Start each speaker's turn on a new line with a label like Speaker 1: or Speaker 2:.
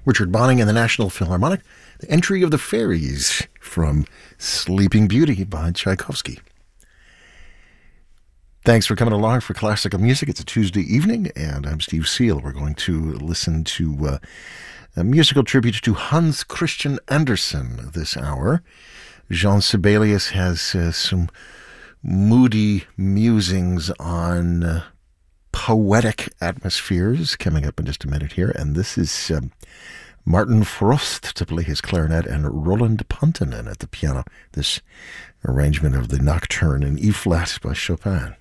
Speaker 1: Richard Bonning and the National Philharmonic, the entry of the fairies from Sleeping Beauty by Tchaikovsky. Thanks for coming along for Classical Music. It's a Tuesday evening, and I'm Steve Seal. We're going to listen to a musical tribute to Hans Christian Andersen this hour. Jean Sibelius has some moody musings on poetic atmospheres coming up in just a minute here, and this is Martin Frost to play his clarinet and Roland Puntanen at the piano. This arrangement of the Nocturne in E-flat by Chopin.